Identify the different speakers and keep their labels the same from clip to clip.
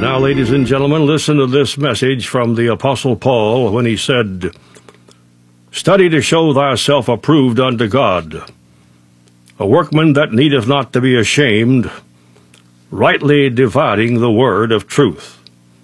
Speaker 1: Now, ladies and gentlemen, listen to this message from the Apostle Paul when he said, "Study to show thyself approved unto God, a workman that needeth not to be ashamed, rightly dividing the word of truth."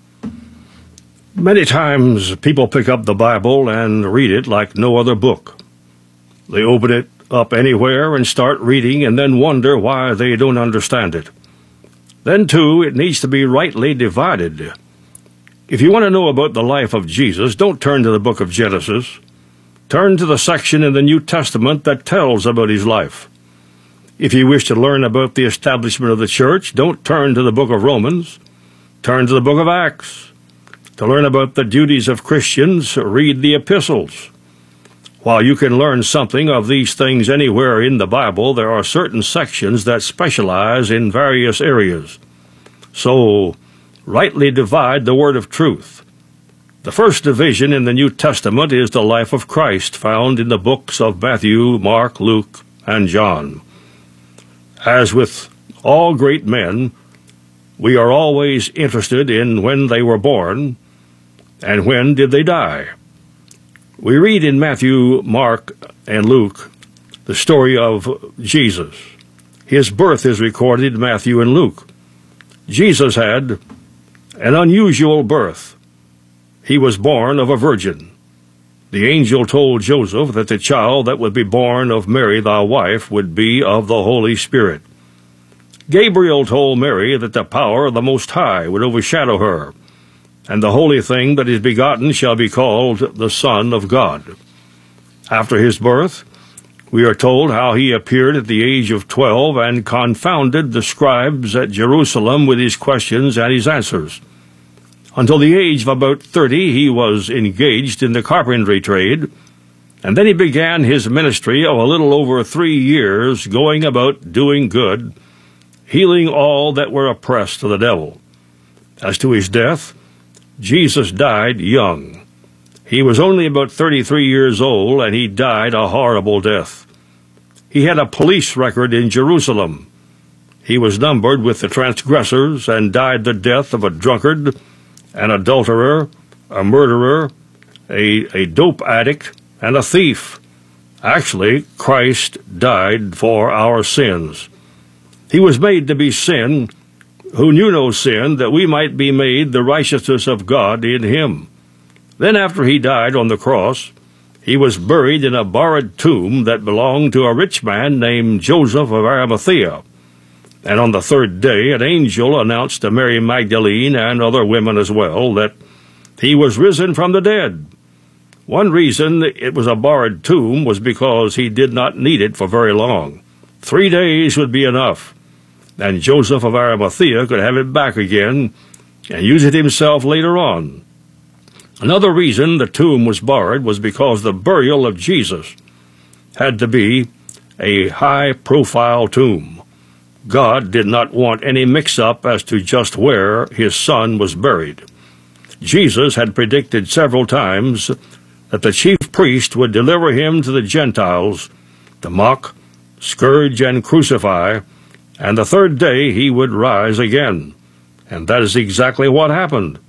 Speaker 1: Many times people pick up the Bible and read it like no other book. They open it up anywhere and start reading and then wonder why they don't understand it. Then, too, it needs to be rightly divided. If you want to know about the life of Jesus, don't turn to the book of Genesis. Turn to the section in the New Testament that tells about his life. If you wish to learn about the establishment of the church, don't turn to the book of Romans. Turn to the book of Acts. To learn about the duties of Christians, read the epistles. While you can learn something of these things anywhere in the Bible, there are certain sections that specialize in various areas. So, rightly divide the word of truth. The first division in the New Testament is the life of Christ, found in the books of Matthew, Mark, Luke, and John. As with all great men, we are always interested in when they were born and when did they die. We read in Matthew, Mark, and Luke the story of Jesus. His birth is recorded in Matthew and Luke. Jesus had an unusual birth. He was born of a virgin. The angel told Joseph that the child that would be born of Mary, thy wife, would be of the Holy Spirit. Gabriel told Mary that the power of the Most High would overshadow her, and the holy thing that is begotten shall be called the Son of God. After his birth, we are told how he appeared at the age of 12 and confounded the scribes at Jerusalem with his questions and his answers. Until the age of about 30, he was engaged in the carpentry trade, and then he began his ministry of a little over 3 years, going about doing good, healing all that were oppressed of the devil. As to his death, Jesus died young. He was only about 33 years old, and he died a horrible death. He had a police record in Jerusalem. He was numbered with the transgressors and died the death of a drunkard, an adulterer, a murderer, a dope addict, and a thief. Actually, Christ died for our sins. He was made to be sin, who knew no sin, that we might be made the righteousness of God in him. Then after he died on the cross, he was buried in a borrowed tomb that belonged to a rich man named Joseph of Arimathea. And on the third day an angel announced to Mary Magdalene and other women as well that he was risen from the dead. One reason it was a borrowed tomb was because he did not need it for very long. 3 days would be enough, and Joseph of Arimathea could have it back again and use it himself later on. Another reason the tomb was borrowed was because the burial of Jesus had to be a high-profile tomb. God did not want any mix-up as to just where his son was buried. Jesus had predicted several times that the chief priest would deliver him to the Gentiles to mock, scourge, and crucify, and the third day he would rise again. And that is exactly what happened.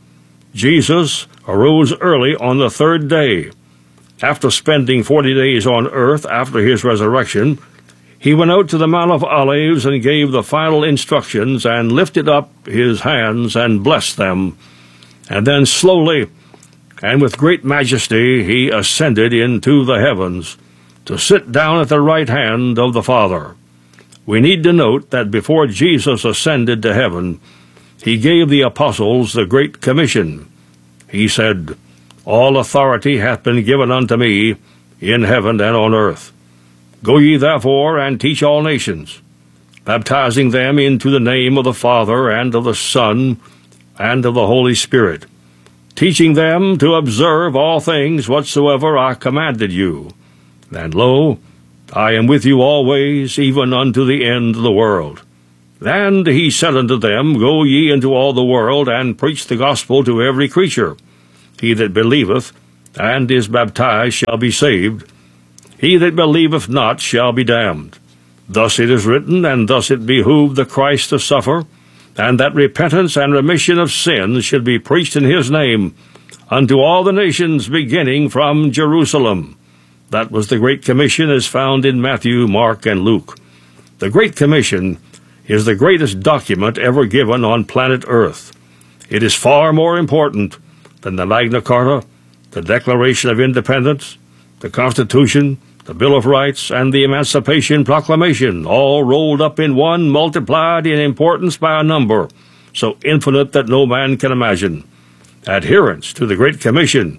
Speaker 1: Jesus arose early on the third day. After spending 40 days on earth after his resurrection, he went out to the Mount of Olives and gave the final instructions and lifted up his hands and blessed them. And then slowly and with great majesty he ascended into the heavens to sit down at the right hand of the Father. We need to note that before Jesus ascended to heaven, he gave the apostles the Great Commission. He said, "All authority hath been given unto me in heaven and on earth. Go ye therefore and teach all nations, baptizing them into the name of the Father and of the Son and of the Holy Spirit, teaching them to observe all things whatsoever I commanded you. And lo, I am with you always, even unto the end of the world." And he said unto them, "Go ye into all the world, and preach the gospel to every creature. He that believeth and is baptized shall be saved. He that believeth not shall be damned. Thus it is written, and thus it behooved the Christ to suffer, and that repentance and remission of sins should be preached in his name unto all the nations, beginning from Jerusalem. That was the Great Commission, as found in Matthew, Mark, and Luke. The Great Commission is the greatest document ever given on planet Earth. It is far more important than the Magna Carta, the Declaration of Independence, the Constitution, the Bill of Rights, and the Emancipation Proclamation, all rolled up in one, multiplied in importance by a number so infinite that no man can imagine. Adherence to the Great Commission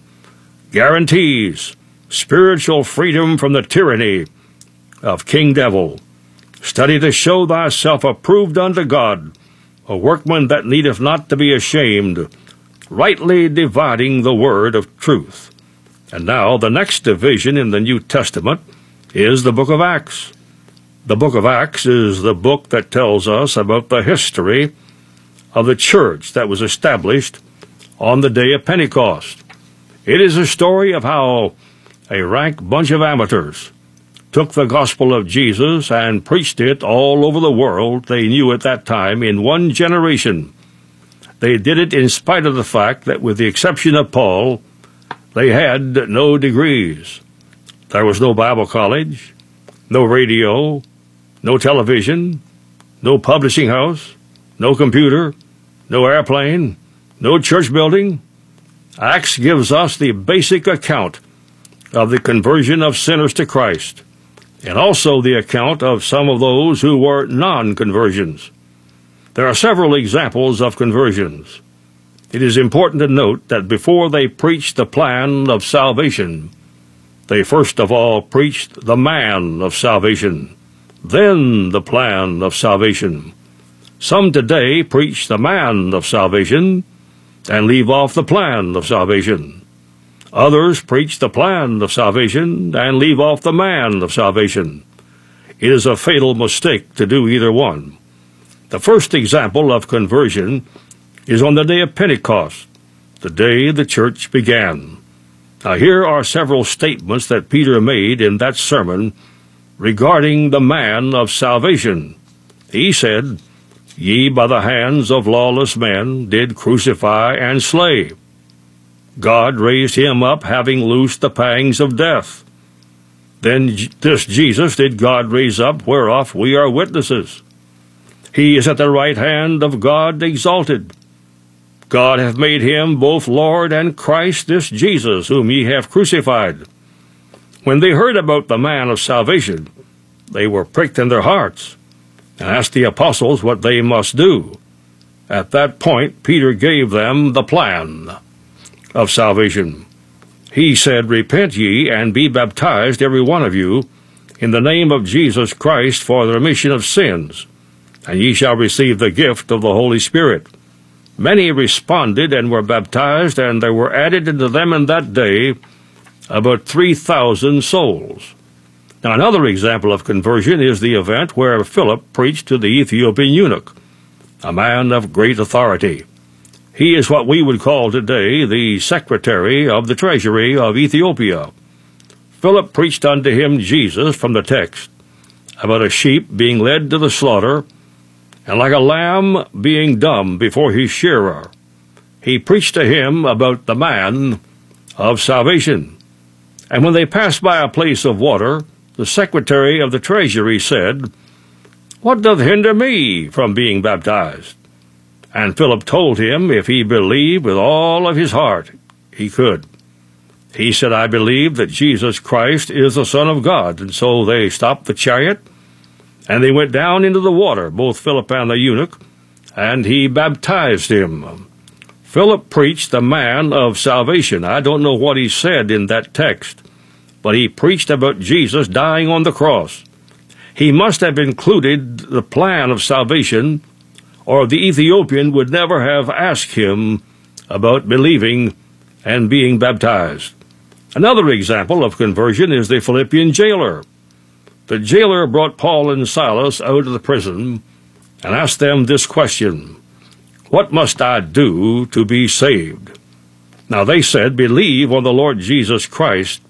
Speaker 1: guarantees spiritual freedom from the tyranny of King Devil. Study to show thyself approved unto God, a workman that needeth not to be ashamed, rightly dividing the word of truth. And now the next division in the New Testament is the book of Acts. The book of Acts is the book that tells us about the history of the church that was established on the day of Pentecost. It is a story of how a rank bunch of amateurs took the gospel of Jesus and preached it all over the world they knew at that time in one generation. They did it in spite of the fact that, with the exception of Paul, they had no degrees. There was no Bible college, no radio, no television, no publishing house, no computer, no airplane, no church building. Acts gives us the basic account of the conversion of sinners to Christ, and also the account of some of those who were non-conversions. There are several examples of conversions. It is important to note that before they preached the plan of salvation, they first of all preached the man of salvation, then the plan of salvation. Some today preach the man of salvation and leave off the plan of salvation. Others preach the plan of salvation and leave off the man of salvation. It is a fatal mistake to do either one. The first example of conversion is on the day of Pentecost, the day the church began. Now here are several statements that Peter made in that sermon regarding the man of salvation. He said, "Ye by the hands of lawless men did crucify and slay. God raised him up, having loosed the pangs of death. Then this Jesus did God raise up, whereof we are witnesses. He is at the right hand of God exalted. God hath made him both Lord and Christ, this Jesus, whom ye have crucified." When they heard about the man of salvation, they were pricked in their hearts and asked the apostles what they must do. At that point, Peter gave them the plan of salvation. He said, "Repent ye, and be baptized, every one of you, in the name of Jesus Christ, for the remission of sins, and ye shall receive the gift of the Holy Spirit." Many responded and were baptized, and there were added into them in that day about 3,000 souls. Now another example of conversion is the event where Philip preached to the Ethiopian eunuch, a man of great authority. He is what we would call today the Secretary of the Treasury of Ethiopia. Philip preached unto him Jesus from the text, about a sheep being led to the slaughter, and like a lamb being dumb before his shearer. He preached to him about the man of salvation. And when they passed by a place of water, the Secretary of the Treasury said, "What doth hinder me from being baptized?" And Philip told him if he believed with all of his heart, he could. He said, "I believe that Jesus Christ is the Son of God." And so they stopped the chariot, and they went down into the water, both Philip and the eunuch, and he baptized him. Philip preached the man of salvation. I don't know what he said in that text, but he preached about Jesus dying on the cross. He must have included the plan of salvation, or the Ethiopian would never have asked him about believing and being baptized. Another example of conversion is the Philippian jailer. The jailer brought Paul and Silas out of the prison and asked them this question, "What must I do to be saved?" Now they said, "Believe on the Lord Jesus Christ,